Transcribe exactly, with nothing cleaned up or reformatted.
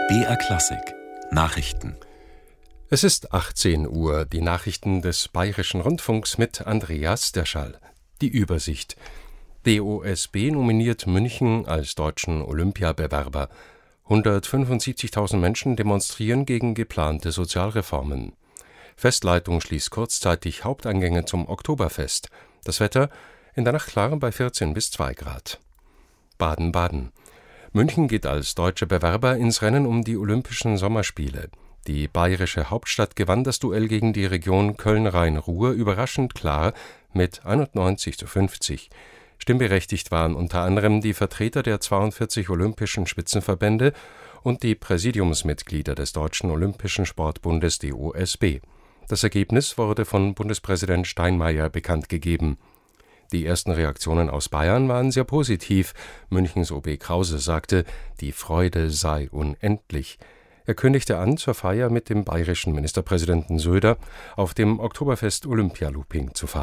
B R Klassik Nachrichten. Es ist achtzehn Uhr, die Nachrichten des Bayerischen Rundfunks mit Andreas Derschall. Die Übersicht. D O S B nominiert München als deutschen Olympiabewerber. hundertfünfundsiebzigtausend Menschen demonstrieren gegen geplante Sozialreformen. Festleitung schließt kurzzeitig Haupteingänge zum Oktoberfest. Das Wetter in der Nacht klar bei vierzehn bis zwei Grad. Baden-Baden. München geht als deutscher Bewerber ins Rennen um die Olympischen Sommerspiele. Die bayerische Hauptstadt gewann das Duell gegen die Region Köln-Rhein-Ruhr überraschend klar mit einundneunzig zu fünfzig. Stimmberechtigt waren unter anderem die Vertreter der zweiundvierzig olympischen Spitzenverbände und die Präsidiumsmitglieder des Deutschen Olympischen Sportbundes D O S B. Das Ergebnis wurde von Bundespräsident Steinmeier bekannt gegeben. Die ersten Reaktionen aus Bayern waren sehr positiv. Münchens O B Krause sagte, die Freude sei unendlich. Er kündigte an, zur Feier mit dem bayerischen Ministerpräsidenten Söder auf dem Oktoberfest Olympia-Looping zu fahren.